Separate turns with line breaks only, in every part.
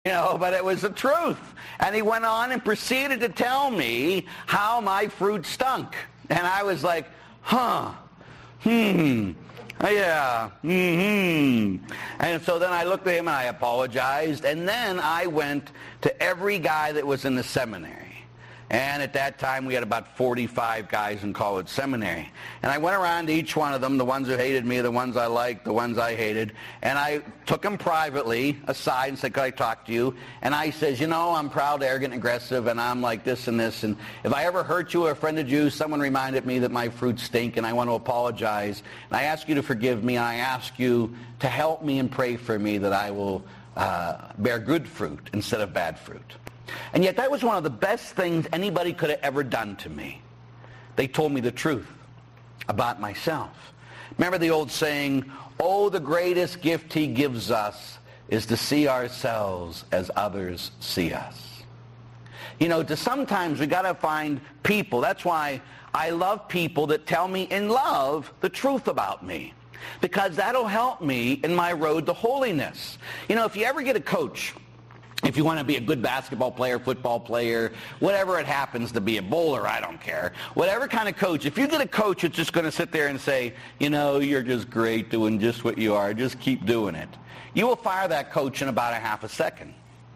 But it was the truth. And he went on and proceeded to tell me how my fruit stunk. And I was like, yeah, And so then I looked at him and I apologized. And then I went to every guy that was in the seminary. And at that time, we had about 45 guys in college seminary. And I went around to each one of them, the ones who hated me, the ones I liked, the ones I hated. And I took them privately aside and said, could I talk to you? And I says, I'm proud, arrogant, aggressive, and I'm like this and this. And if I ever hurt you or offended you, someone reminded me that my fruits stink, and I want to apologize. And I ask you to forgive me, and I ask you to help me and pray for me that I will bear good fruit instead of bad fruit. And yet that was one of the best things anybody could have ever done to me. They told me the truth about myself. Remember the old saying, oh, the greatest gift he gives us is to see ourselves as others see us. Sometimes we got to find people. That's why I love people that tell me in love the truth about me, because that'll help me in my road to holiness. If you ever get a coach, if you want to be a good basketball player, football player, whatever it happens to be, a bowler, I don't care. Whatever kind of coach, if you get a coach that's just going to sit there and say, you're just great doing just what you are, just keep doing it, you will fire that coach in about a half a second.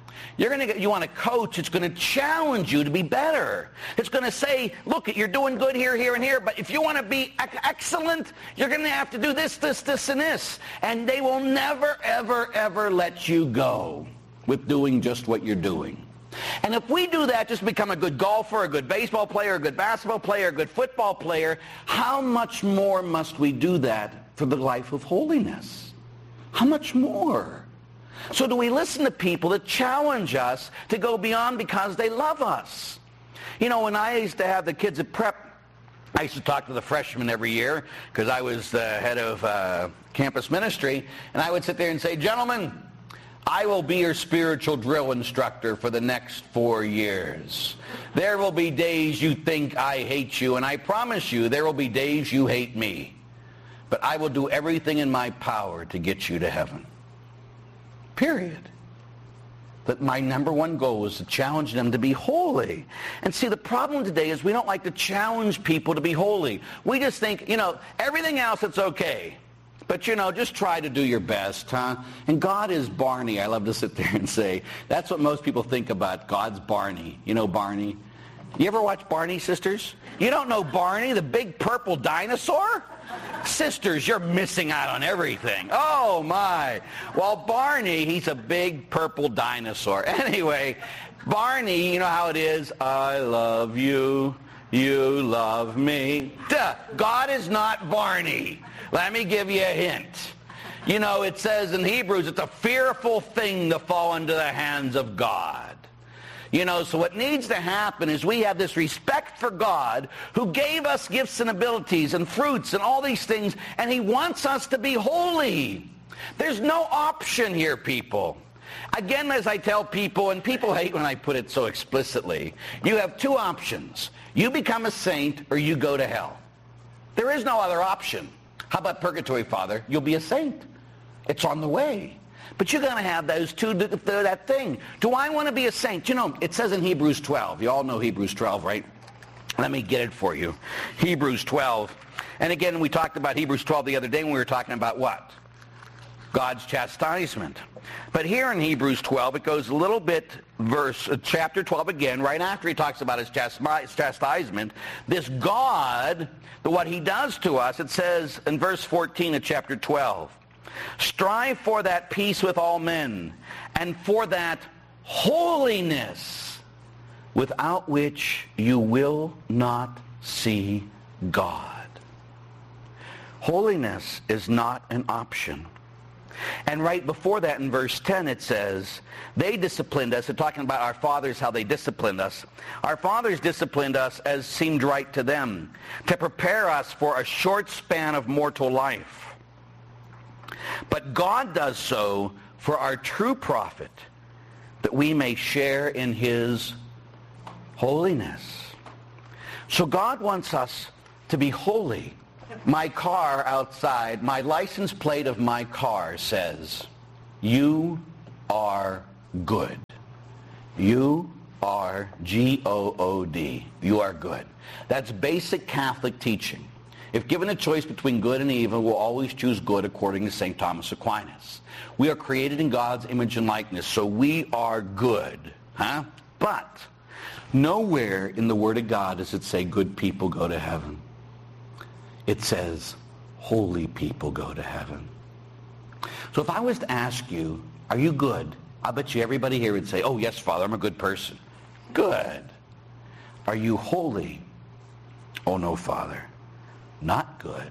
You want a coach that's going to challenge you to be better. It's going to say, look, you're doing good here, here, and here, but if you want to be excellent, you're going to have to do this, this, this, and this. And they will never, ever, ever let you go with doing just what you're doing. And if we do that, just become a good golfer, a good baseball player, a good basketball player, a good football player, how much more must we do that for the life of holiness? How much more? So do we listen to people that challenge us to go beyond because they love us? When I used to have the kids at prep, I used to talk to the freshmen every year because I was the head of campus ministry, and I would sit there and say, gentlemen, I will be your spiritual drill instructor for the next 4 years. There will be days you think I hate you, and I promise you there will be days you hate me. But I will do everything in my power to get you to heaven. Period. But my number one goal is to challenge them to be holy. And see, the problem today is we don't like to challenge people to be holy. We just think, everything else it's okay. But, just try to do your best, huh? And God is Barney. I love to sit there and say, that's what most people think about. God's Barney. You know Barney? You ever watch Barney, sisters? You don't know Barney, the big purple dinosaur? Sisters, you're missing out on everything. Oh, my. Well, Barney, he's a big purple dinosaur. Anyway, Barney, you know how it is? I love you. You love me. Duh. God is not Barney. Let me give you a hint. It says in Hebrews, it's a fearful thing to fall into the hands of God. So what needs to happen is we have this respect for God who gave us gifts and abilities and fruits and all these things, and he wants us to be holy. There's no option here, people. Again, as I tell people, and people hate when I put it so explicitly, you have two options. You become a saint or you go to hell. There is no other option. How about purgatory, Father? You'll be a saint. It's on the way. But you're going to have those two, that thing. Do I want to be a saint? It says in Hebrews 12. You all know Hebrews 12, right? Let me get it for you. Hebrews 12. And again, we talked about Hebrews 12 the other day when we were talking about what? God's chastisement. But here in Hebrews 12, it goes a little bit, chapter 12 again, right after he talks about his chastisement. This God, what he does to us, it says in verse 14 of chapter 12, strive for that peace with all men, and for that holiness without which you will not see God. Holiness is not an option. And right before that in verse 10 it says, they disciplined us. They're talking about our fathers, how they disciplined us. Our fathers disciplined us as seemed right to them, to prepare us for a short span of mortal life. But God does so for our true profit, that we may share in his holiness. So God wants us to be holy. My car outside, my license plate of my car says, you are good. You are G-O-O-D. You are good. That's basic Catholic teaching. If given a choice between good and evil, we'll always choose good according to St. Thomas Aquinas. We are created in God's image and likeness, so we are good. But nowhere in the Word of God does it say good people go to heaven. It says holy people go to heaven. So if I was to ask you, are you good? I bet you everybody here would say, oh yes, Father, I'm a good person. Good. Are you holy? Oh no, Father, not good.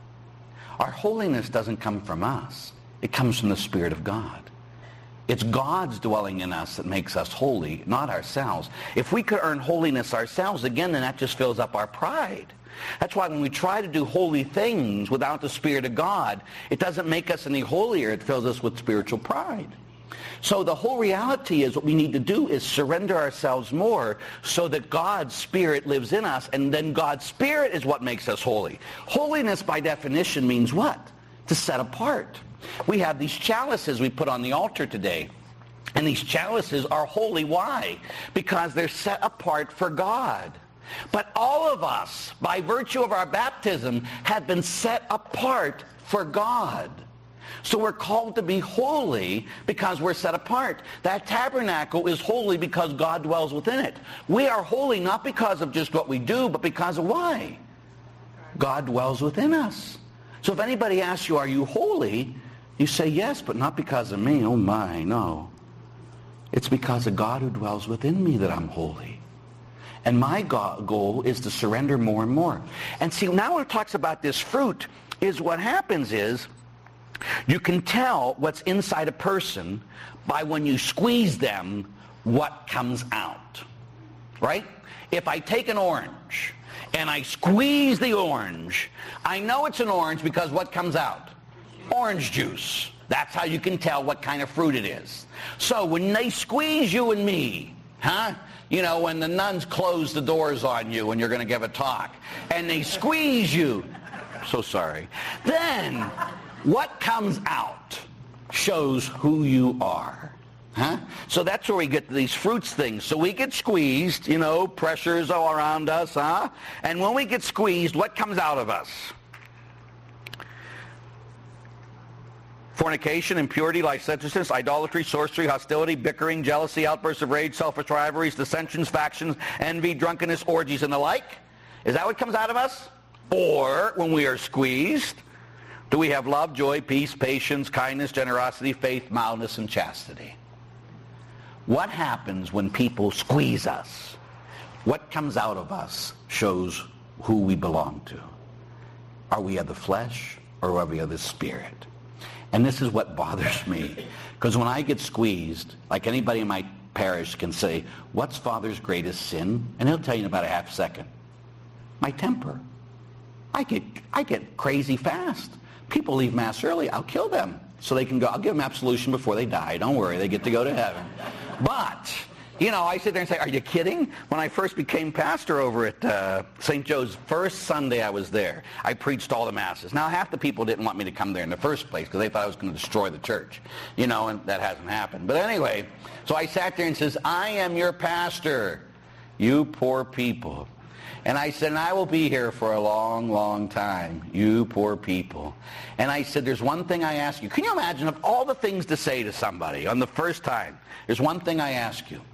Our holiness doesn't come from us. It comes from the Spirit of God. It's God's dwelling in us that makes us holy, not ourselves. If we could earn holiness ourselves, again, then that just fills up our pride. That's why when we try to do holy things without the Spirit of God, it doesn't make us any holier. It fills us with spiritual pride. So the whole reality is what we need to do is surrender ourselves more so that God's Spirit lives in us, and then God's Spirit is what makes us holy. Holiness by definition means what? To set apart. We have these chalices we put on the altar today. And these chalices are holy. Why? Because they're set apart for God. But all of us, by virtue of our baptism, have been set apart for God. So we're called to be holy because we're set apart. That tabernacle is holy because God dwells within it. We are holy not because of just what we do, but because of why? God dwells within us. So if anybody asks you, are you holy? You say, yes, but not because of me. Oh my, no. It's because of God who dwells within me that I'm holy. And my goal is to surrender more and more. And see, now when it talks about this fruit, is what happens is, you can tell what's inside a person by when you squeeze them, what comes out. Right? If I take an orange and I squeeze the orange, I know it's an orange because what comes out? Orange juice. That's how you can tell what kind of fruit it is. So when they squeeze you and me, you know, when the nuns close the doors on you when you're going to give a talk, and they squeeze you, so sorry, then what comes out shows who you are. So that's where we get these fruits things. So we get squeezed, you know, pressure's all around us, and when we get squeezed, what comes out of us? Fornication, impurity, licentiousness, idolatry, sorcery, hostility, bickering, jealousy, outbursts of rage, selfish rivalries, dissensions, factions, envy, drunkenness, orgies, and the like. Is that what comes out of us? Or, when we are squeezed, do we have love, joy, peace, patience, kindness, generosity, faith, mildness, and chastity? What happens when people squeeze us? What comes out of us shows who we belong to. Are we of the flesh or are we of the Spirit? And this is what bothers me. Because when I get squeezed, like anybody in my parish can say, what's Father's greatest sin? And he'll tell you in about a half second. My temper. I get crazy fast. People leave Mass early. I'll kill them so they can go. I'll give them absolution before they die. Don't worry. They get to go to heaven. But, you know, I sit there and say, are you kidding? When I first became pastor over at St. Joe's, first Sunday I was there, I preached all the Masses. Now, half the people didn't want me to come there in the first place because they thought I was going to destroy the church. You know, and that hasn't happened. But anyway, so I sat there and says, I am your pastor, you poor people. And I said, and I will be here for a long, long time, you poor people. And I said, there's one thing I ask you. Can you imagine of all the things to say to somebody on the first time, there's one thing I ask you.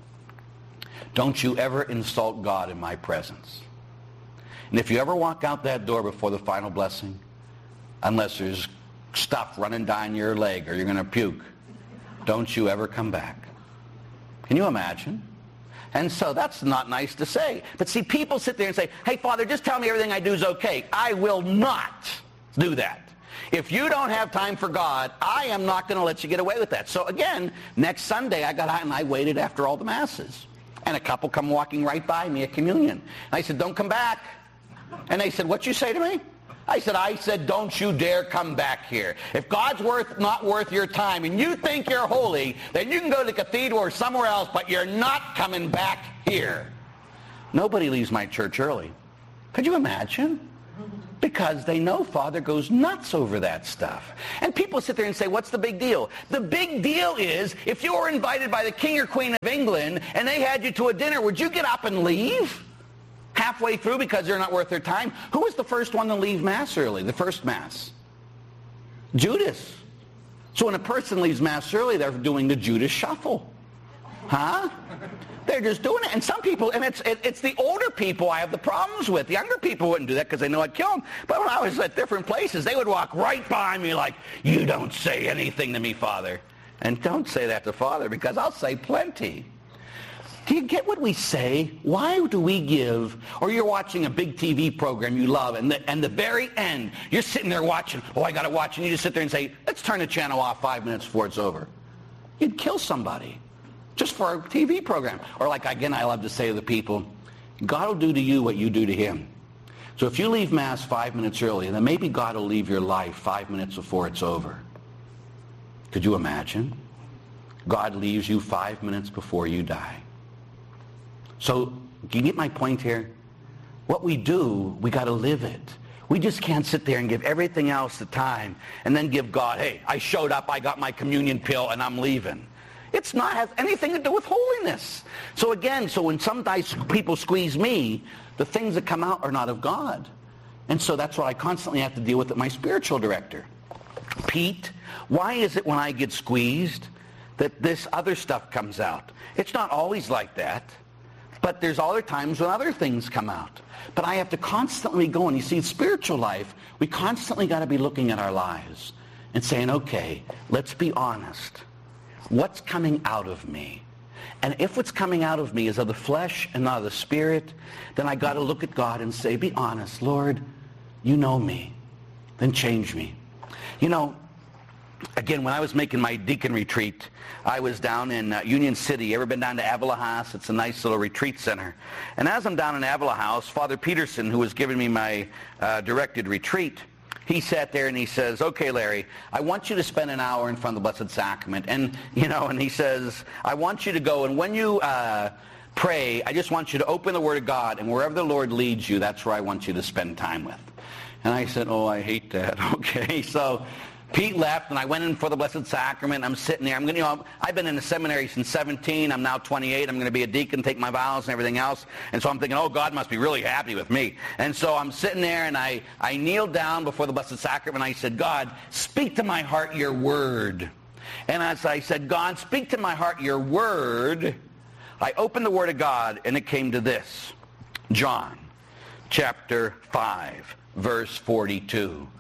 Don't you ever insult God in my presence. And if you ever walk out that door before the final blessing, unless there's stuff running down your leg or you're going to puke, don't you ever come back. Can you imagine? And so that's not nice to say. But see, people sit there and say, hey, Father, just tell me everything I do is okay. I will not do that. If you don't have time for God, I am not going to let you get away with that. So again, next Sunday, I got out and I waited after all the Masses. And a couple come walking right by me at communion. And I said, don't come back. And they said, what'd you say to me? I said, don't you dare come back here. If God's not worth your time and you think you're holy, then you can go to the cathedral or somewhere else, but you're not coming back here. Nobody leaves my church early. Could you imagine? Because they know Father goes nuts over that stuff. And people sit there and say, what's the big deal? The big deal is, if you were invited by the King or Queen of England and they had you to a dinner, would you get up and leave halfway through because they're not worth their time? Who was the first one to leave Mass early, the first Mass? Judas. So when a person leaves Mass early, they're doing the Judas shuffle. Huh? They're just doing it. And some people, and it's the older people I have the problems with. The younger people wouldn't do that because they know I'd kill them. But when I was at different places, they would walk right by me like, you don't say anything to me, Father. And don't say that to Father, because I'll say plenty. Do you get what we say? Why do we give, or you're watching a big TV program you love, and the very end, you're sitting there watching, oh, I got to watch, and you just sit there and say, let's turn the channel off 5 minutes before it's over. You'd kill somebody. Just for a TV program. Or like, again, I love to say to the people, God will do to you what you do to him. So if you leave Mass 5 minutes early, then maybe God will leave your life 5 minutes before it's over. Could you imagine? God leaves you 5 minutes before you die. So, do you get my point here? What we do, we got to live it. We just can't sit there and give everything else the time and then give God, hey, I showed up, I got my communion pill, and I'm leaving. It's not has anything to do with holiness. So again, when some people squeeze me, the things that come out are not of God. And so that's what I constantly have to deal with at my spiritual director. Pete, why is it when I get squeezed that this other stuff comes out? It's not always like that. But there's other times when other things come out. But I have to constantly go, and you see, spiritual life, we constantly got to be looking at our lives and saying, okay, let's be honest. What's coming out of me? And if what's coming out of me is of the flesh and not of the spirit, then I got to look at God and say, be honest, Lord, you know me. Then change me. You know, again, when I was making my deacon retreat, I was down in Union City. You ever been down to Avila House? It's a nice little retreat center. And as I'm down in Avila House, Father Peterson, who was giving me my directed retreat, he sat there and he says, okay, Larry, I want you to spend an hour in front of the Blessed Sacrament. And, and he says, I want you to go, and when you pray, I just want you to open the Word of God, and wherever the Lord leads you, that's where I want you to spend time with. And I said, oh, I hate that. Okay, so Pete left, and I went in for the Blessed Sacrament. I'm sitting there. I've been in the seminary since 17. I'm now 28. I'm going to be a deacon, take my vows and everything else. And so I'm thinking, oh, God must be really happy with me. And so I'm sitting there, and I kneeled down before the Blessed Sacrament, and I said, God, speak to my heart your word. And as I said, God, speak to my heart your word, I opened the Word of God, and it came to this. John chapter 5, verse 42.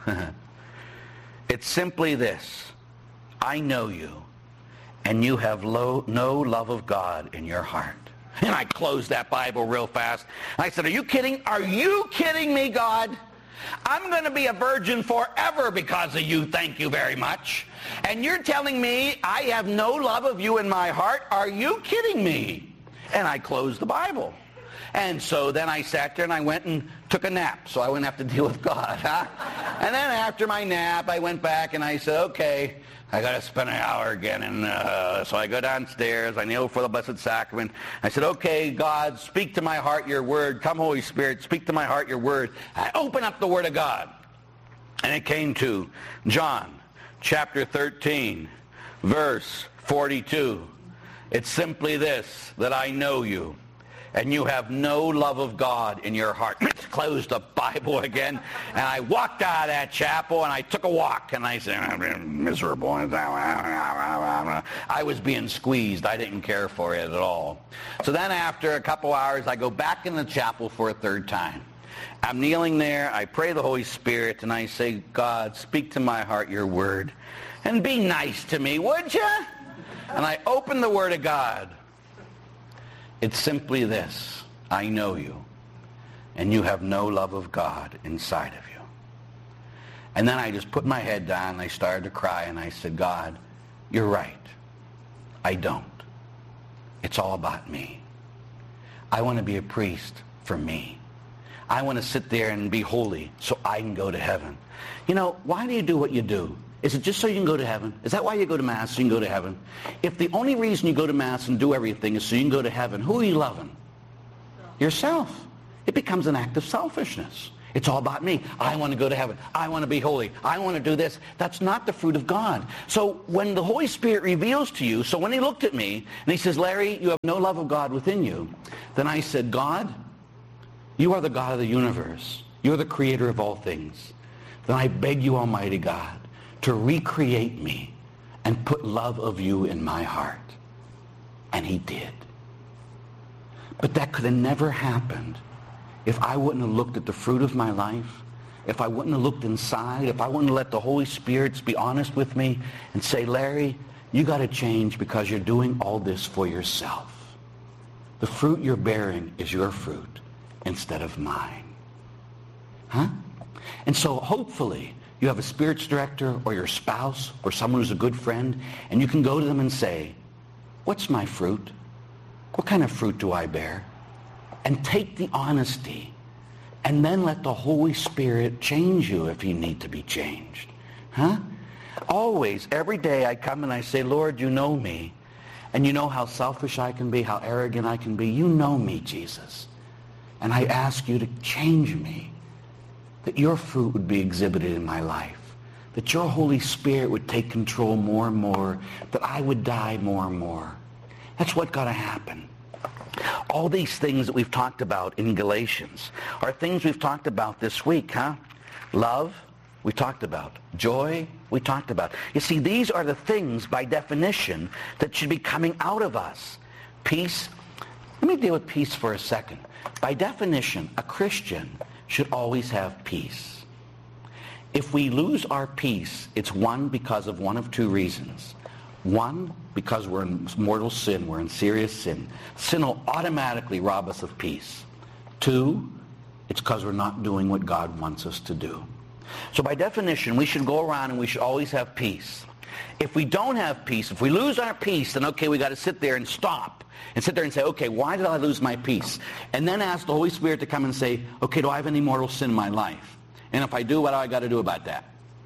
It's simply this. I know you, and you have no love of God in your heart. And I closed that Bible real fast. I said, are you kidding? Are you kidding me, God? I'm going to be a virgin forever because of you. Thank you very much. And you're telling me I have no love of you in my heart? Are you kidding me? And I closed the Bible. And so then I sat there and I went and took a nap so I wouldn't have to deal with God. Huh? And then after my nap, I went back and I said, okay, I got to spend an hour again. And so I go downstairs. I kneel for the Blessed Sacrament. I said, okay, God, speak to my heart your word. Come, Holy Spirit, speak to my heart your word. I open up the Word of God. And it came to John chapter 13, verse 42. It's simply this, that I know you, and you have no love of God in your heart. Closed the Bible again, and I walked out of that chapel, and I took a walk, and I said, I'm miserable. I was being squeezed. I didn't care for it at all. So then after a couple hours, I go back in the chapel for a third time. I'm kneeling there. I pray the Holy Spirit, and I say, God, speak to my heart your word, and be nice to me, would you? And I open the Word of God. It's simply this. I know you, and you have no love of God inside of you. And then I just put my head down, and I started to cry, and I said, God, you're right. I don't. It's all about me. I want to be a priest for me. I want to sit there and be holy so I can go to heaven. You know, why do you do what you do? Is it just so you can go to heaven? Is that why you go to Mass, so you can go to heaven? If the only reason you go to Mass and do everything is so you can go to heaven, who are you loving? Yourself. It becomes an act of selfishness. It's all about me. I want to go to heaven. I want to be holy. I want to do this. That's not the fruit of God. So when the Holy Spirit reveals to you, so when he looked at me and he says, Larry, you have no love of God within you, then I said, God, you are the God of the universe. You're the creator of all things. Then I beg you, Almighty God, to recreate me and put love of you in my heart. And he did. But that could have never happened if I wouldn't have looked at the fruit of my life, if I wouldn't have looked inside, if I wouldn't have let the Holy Spirit be honest with me and say, Larry, you got to change because you're doing all this for yourself. The fruit you're bearing is your fruit instead of mine. Huh? And so hopefully you have a spiritual director or your spouse or someone who's a good friend, and you can go to them and say, what's my fruit? What kind of fruit do I bear? And take the honesty, and then let the Holy Spirit change you if you need to be changed. Huh? Always, every day I come and I say, Lord, you know me, and you know how selfish I can be, how arrogant I can be. You know me, Jesus. And I ask you to change me, that your fruit would be exhibited in my life, that your Holy Spirit would take control more and more, that I would die more and more. That's what got to happen. All these things that we've talked about in Galatians are things we've talked about this week, huh? Love, we talked about. Joy, we talked about. You see, these are the things, by definition, that should be coming out of us. Peace. Let me deal with peace for a second. By definition, a Christian should always have peace. If we lose our peace, it's because of one of two reasons. One, because we're in mortal sin, we're in serious sin. Sin will automatically rob us of peace. Two, it's because we're not doing what God wants us to do. So by definition, we should go around and we should always have peace. If we don't have peace, if we lose our peace, then okay, we got to sit there and stop and sit there and say, okay, why did I lose my peace? And then ask the Holy Spirit to come and say, okay, do I have any mortal sin in my life? And if I do, what do I got to do about that?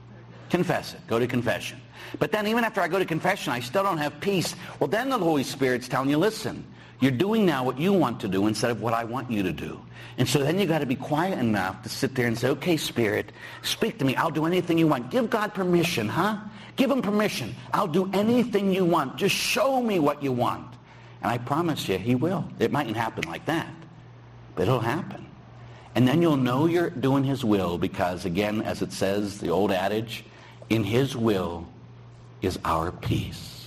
Confess it. Go to confession. But then even after I go to confession, I still don't have peace. Well, then the Holy Spirit's telling you, listen, you're doing now what you want to do instead of what I want you to do. And so then you got to be quiet enough to sit there and say, okay, Spirit, speak to me. I'll do anything you want. Give God permission, huh? Give him permission. I'll do anything you want. Just show me what you want. And I promise you, he will. It mightn't happen like that, but it'll happen. And then you'll know you're doing his will because, again, as it says, the old adage, in his will is our peace.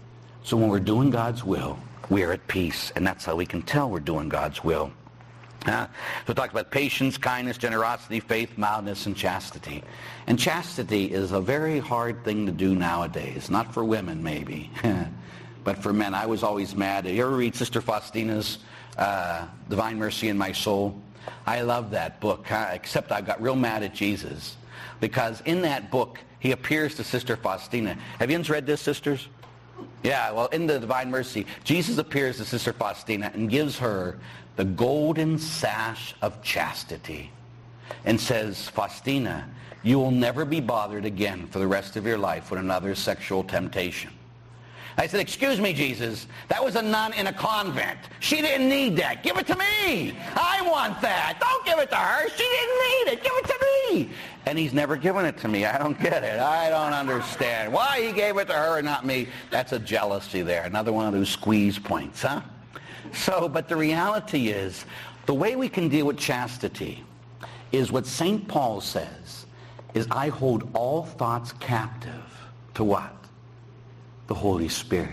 So when we're doing God's will, we're at peace, and that's how we can tell we're doing God's will. So we talked about patience, kindness, generosity, faith, mildness, and chastity. And chastity is a very hard thing to do nowadays. Not for women, maybe, but for men. I was always mad. You ever read Sister Faustina's Divine Mercy in My Soul? I love that book, except I got real mad at Jesus because in that book, he appears to Sister Faustina. Have you read this, sisters? Yeah, well, in the Divine Mercy, Jesus appears to Sister Faustina and gives her the golden sash of chastity and says, Faustina, you will never be bothered again for the rest of your life with another sexual temptation. I said, excuse me, Jesus, that was a nun in a convent. She didn't need that. Give it to me. I want that. Don't give it to her. She didn't need it. Give it to me. And he's never given it to me. I don't get it. I don't understand why he gave it to her and not me. That's a jealousy there. Another one of those squeeze points, huh? So, but the reality is, the way we can deal with chastity is what St. Paul says, is I hold all thoughts captive to what? The Holy Spirit.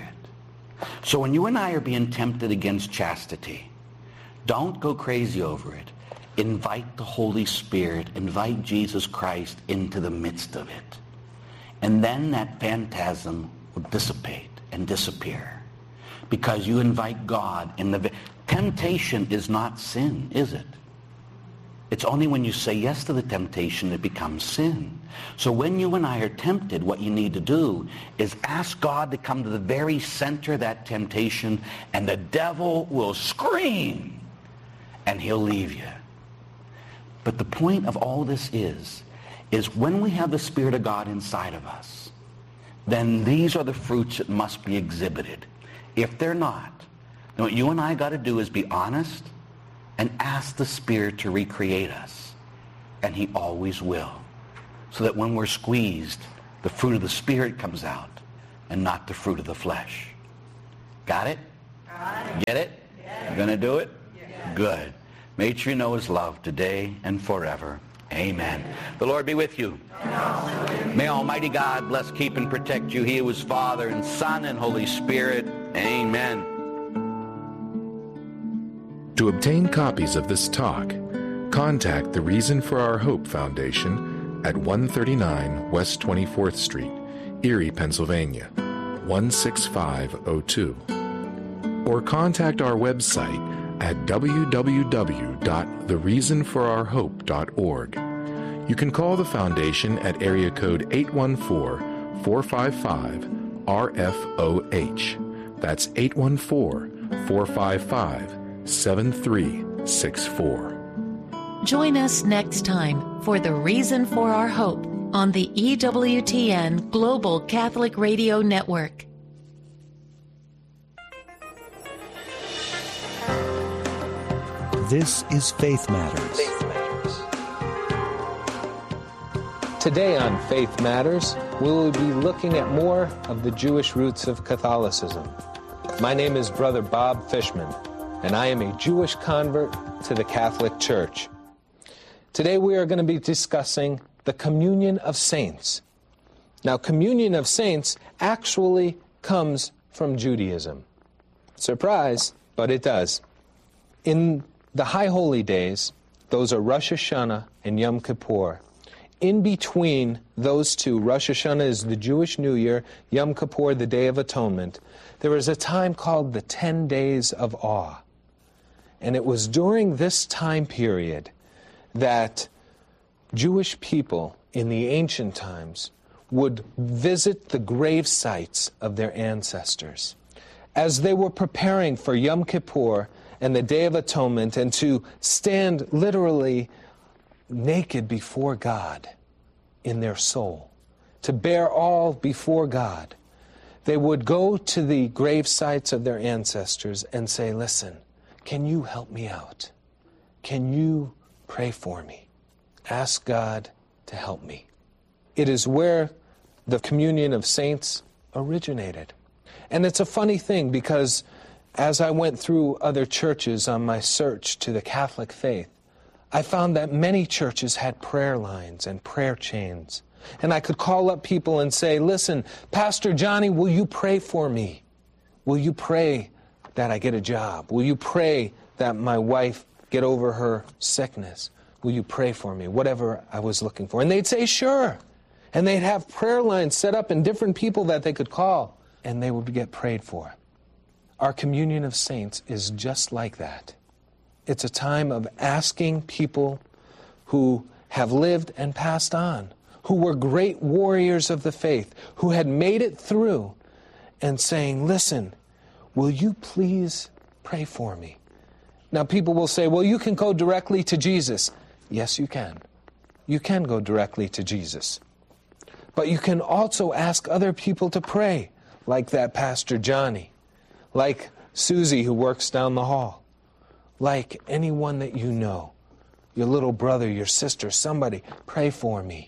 So when you and I are being tempted against chastity, don't go crazy over it. Invite the Holy Spirit, invite Jesus Christ into the midst of it. And then that phantasm will dissipate and disappear. Because you invite God in the... Temptation is not sin, is it? It's only when you say yes to the temptation it becomes sin. So when you and I are tempted, what you need to do is ask God to come to the very center of that temptation, and the devil will scream, and he'll leave you. But the point of all this is when we have the Spirit of God inside of us, then these are the fruits that must be exhibited. If they're not, then what you and I got to do is be honest and ask the Spirit to recreate us. and he always will. So that when we're squeezed, the fruit of the Spirit comes out and not the fruit of the flesh. Got it? Get it? Yes. You going to do it? Yes. Good. Make sure you know his love today and forever. Amen. The Lord be with you. May Almighty God bless, keep, and protect you. He who is Father and Son and Holy Spirit. Amen.
To obtain copies of this talk, contact the Reason for Our Hope Foundation at 139 West 24th Street, Erie, Pennsylvania, 16502. Or contact our website at www.thereasonforourhope.org. You can call the foundation at area code 814-455-RFOH. That's 814-455-7364.
Join us next time for The Reason for Our Hope on the EWTN Global Catholic Radio Network.
This is Faith Matters.
Today on Faith Matters, we will be looking at more of the Jewish roots of Catholicism. My name is Brother Bob Fishman, and I am a Jewish convert to the Catholic Church. Today we are going to be discussing the Communion of Saints. Now, Communion of Saints actually comes from Judaism. Surprise, but it does. In the High Holy Days, those are Rosh Hashanah and Yom Kippur. In between those two, Rosh Hashanah is the Jewish New Year, Yom Kippur, the Day of Atonement, there was a time called the 10 Days of Awe. And it was during this time period that Jewish people in the ancient times would visit the grave sites of their ancestors. As they were preparing for Yom Kippur and the Day of Atonement, and to stand literally naked before God in their soul, to bear all before God, they would go to the grave sites of their ancestors and say, listen, can you help me out? Can you pray for me? Ask God to help me. It is where the Communion of Saints originated. And it's a funny thing, because as I went through other churches on my search to the Catholic faith, I found that many churches had prayer lines and prayer chains. And I could call up people and say, listen, Pastor Johnny, will you pray for me? Will you pray that I get a job? Will you pray that my wife get over her sickness? Will you pray for me? Whatever I was looking for. And they'd say, sure. And they'd have prayer lines set up and different people that they could call, and they would get prayed for. Our Communion of Saints is just like that. It's a time of asking people who have lived and passed on, who were great warriors of the faith, who had made it through, and saying, listen, will you please pray for me? Now people will say, well, you can go directly to Jesus. Yes, you can. You can go directly to Jesus. But you can also ask other people to pray, like that Pastor Johnny, like Susie who works down the hall, like anyone that you know, your little brother, your sister, somebody, pray for me.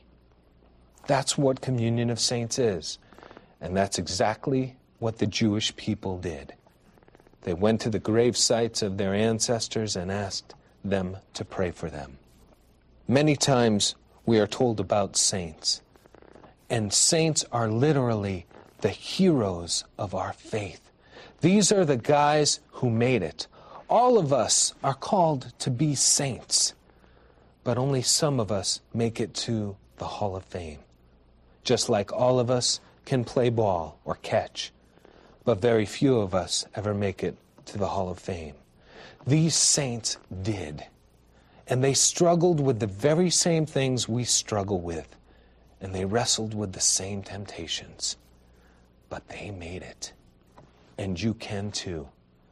That's what Communion of Saints is. And that's exactly what the Jewish people did. They went to the grave sites of their ancestors and asked them to pray for them. Many times we are told about saints. And saints are literally the heroes of our faith. These are the guys who made it. All of us are called to be saints, but only some of us make it to the Hall of Fame. Just like all of us can play ball or catch, but very few of us ever make it to the Hall of Fame. These saints did, and they struggled with the very same things we struggle with, and they wrestled with the same temptations, but they made it. And you can too.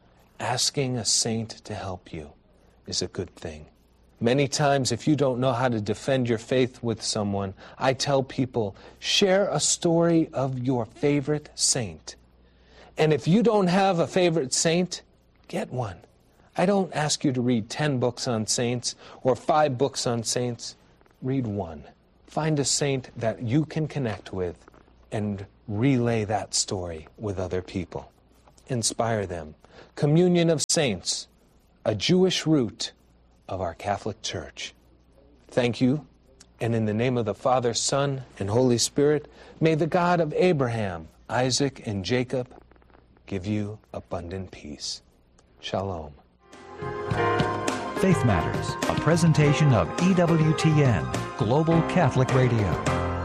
Asking a saint to help you is a good thing. Many times, if you don't know how to defend your faith with someone, I tell people, share a story of your favorite saint. And if you don't have a favorite saint, get one. I don't ask you to read 10 books on saints or 5 books on saints. read one. Find a saint that you can connect with and relay that story with other people. Inspire them. Communion of Saints, a Jewish root of our Catholic Church. Thank you, and in the name of the Father, Son, and Holy Spirit, may the God of Abraham, Isaac, and Jacob give you abundant peace. Shalom.
Faith Matters, a presentation of EWTN, Global Catholic Radio.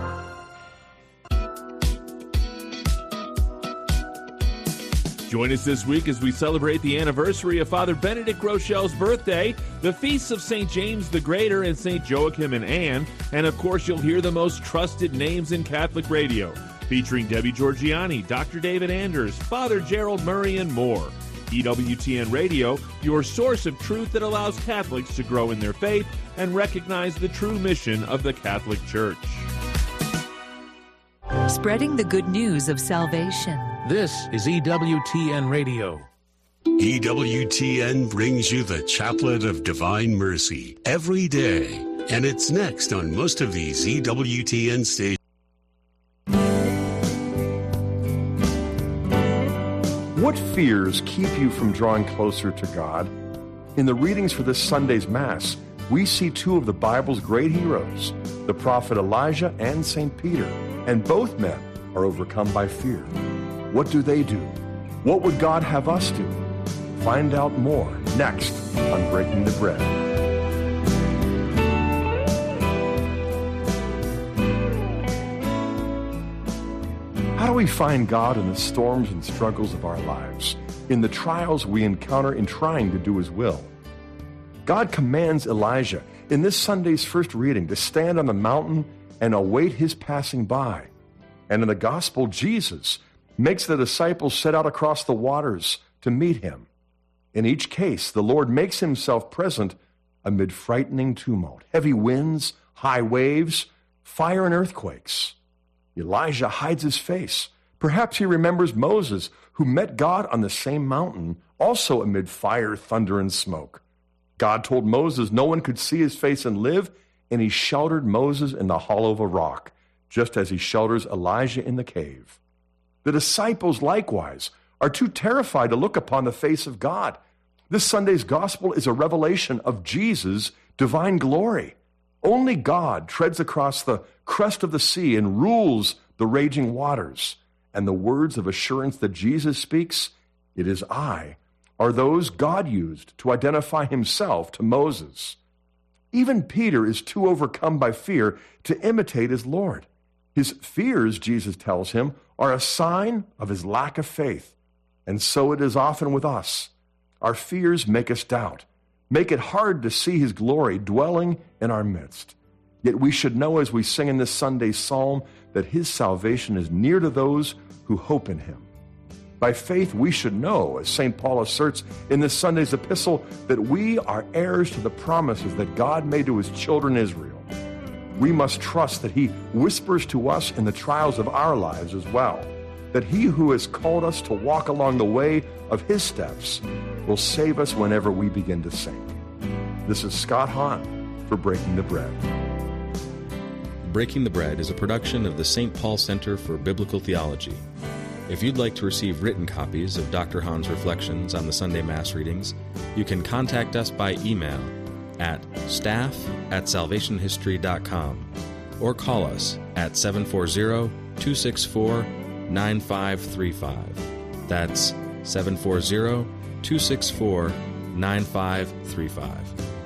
Join us this week as we celebrate the anniversary of Father Benedict Rochelle's birthday, the feasts of St. James the Greater and St. Joachim and Anne, and of course you'll hear the most trusted names in Catholic radio, featuring Debbie Georgianni, Dr. David Anders, Father Gerald Murray, and more. EWTN Radio, your source of truth that allows Catholics to grow in their faith and recognize the true mission of the Catholic Church.
Spreading the good news of salvation.
This is EWTN Radio.
EWTN brings you the Chaplet of Divine Mercy every day, and it's next on most of these EWTN stations.
What fears keep you from drawing closer to God? In the readings for this Sunday's Mass, we see two of the Bible's great heroes, the prophet Elijah and St. Peter, and both men are overcome by fear. What do they do? What would God have us do? Find out more next on Breaking the Bread. How do we find God in the storms and struggles of our lives, in the trials we encounter in trying to do His will? God commands Elijah in this Sunday's first reading to stand on the mountain and await His passing by. And in the Gospel, Jesus makes the disciples set out across the waters to meet Him. In each case, the Lord makes Himself present amid frightening tumult, heavy winds, high waves, fire and earthquakes. Elijah hides his face. Perhaps he remembers Moses, who met God on the same mountain, also amid fire, thunder, and smoke. God told Moses no one could see his face and live, and He sheltered Moses in the hollow of a rock, just as He shelters Elijah in the cave. The disciples, likewise, are too terrified to look upon the face of God. This Sunday's gospel is a revelation of Jesus' divine glory. Only God treads across the crest of the sea and rules the raging waters. And the words of assurance that Jesus speaks, "It is I," are those God used to identify Himself to Moses. Even Peter is too overcome by fear to imitate his Lord. His fears, Jesus tells him, are a sign of his lack of faith. And so it is often with us. Our fears make us doubt, make it hard to see His glory dwelling in our midst. Yet we should know, as we sing in this Sunday's psalm, that His salvation is near to those who hope in Him. By faith, we should know, as St. Paul asserts in this Sunday's epistle, that we are heirs to the promises that God made to His children Israel. We must trust that He whispers to us in the trials of our lives as well, that He who has called us to walk along the way of His steps will save us whenever we begin to sink. This is Scott Hahn for Breaking the Bread.
Breaking the Bread is a production of the St. Paul Center for Biblical Theology. If you'd like to receive written copies of Dr. Hahn's reflections on the Sunday Mass readings, you can contact us by email at staff@salvationhistory.com or call us at 740-264-9535. That's 740-264-9535.